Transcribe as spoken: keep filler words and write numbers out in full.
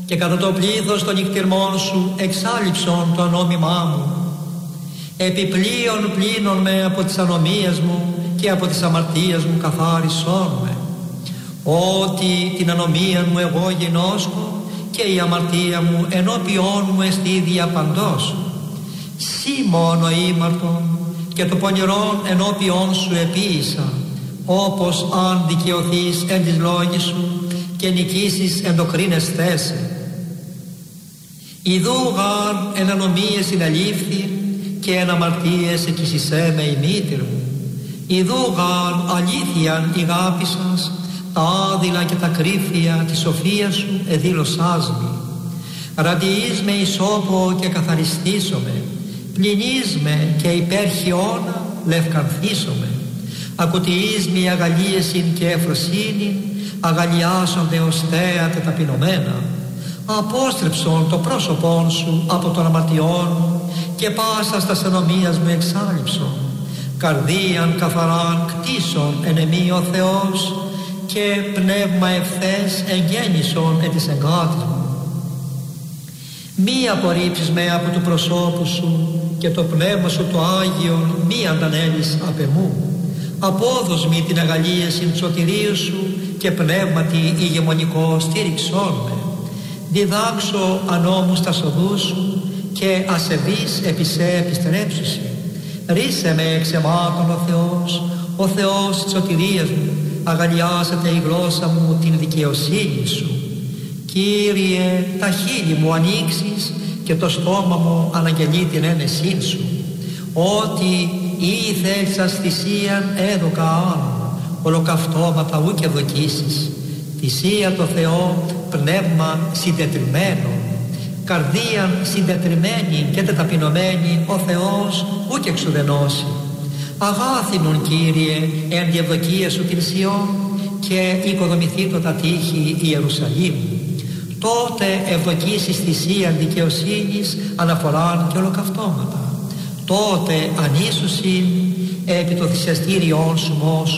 και κατά το πλήθος των νυχτηρμών σου εξάλειψον το ανόμημά μου. Επιπλέον πλύνον με από τις ανομίες μου και από τις αμαρτίες μου καθάρισόν με. Ότι την ανομία μου εγώ γινώσκω και η αμαρτία μου ενώπιόν μου εστί διαπαντός. Σύ μόνο ήμαρτον και το πονηρόν ενώπιόν σου επίησα, όπως αν δικαιωθείς εν της λόγης σου και νικήσεις εν το κρίνες θέση. Ιδού γάρ εν ανομίες συνελήφθη και εν αμαρτίες εκεισισέ με η μήτηρ μου. Ιδού γάρ αλήθειαν ηγάπησας τα άδειλα και τα κρύφια της σοφίας σου εδήλωσάς μη. Ρατιείς με ισόπο και καθαριστήσομαι, πλυνείς με και υπέρ χιώνα λευκανθήσομαι. Ακουτιείς με αγαλίεσιν και εφροσύνη, αγαλιάσονται ως θέατε ταπεινωμένα. Απόστρεψον το πρόσωπόν σου από των αμαρτιών μου και πάσα στα ενομίας μου εξάλειψον. Καρδίαν καθαράν κτίσον εν εμή ο Θεός και πνεύμα ευθές εγγέννησον εν της εγκάτης μου. Μη απορρίψεις με από του προσώπου σου και το πνεύμα σου το Άγιον μη αντανέλεις απ' εμού. Απόδος μη την αγαλίαση του σωτηρίου σου και πνεύματι ηγεμονικό στήριξόν με. Διδάξω ανώμους τα σοδούς σου και ασεβείς επί σε επιστρέψουσι. Ρίσε με εξ αιμάτων ο Θεός, ο Θεός της σωτηρίας μου, αγαλιάσατε η γλώσσα μου την δικαιοσύνη σου. Κύριε, τα χείλη μου ανοίξεις και το στόμα μου αναγγελεί την ένεσή σου. Ότι ή θέλσας θυσίαν έδωκα άλλο, ολοκαυτώματα ου και δοκίσεις. Θυσία το Θεό, πνεύμα συντετριμένο, καρδίαν συντετριμένη και τεταπεινωμένη ο Θεός ου και εξουδενώσει. Αγάθινον Κύριε εν τη ευδοκία σου την Σιών και οικοδομηθήτω τα τείχη Ιερουσαλήμ. Τότε ευδοκίσεις θυσίαν δικαιοσύνης, αναφοράν και ολοκαυτώματα. Τότε ανήσουσιν επί το θυσιαστήριόν σου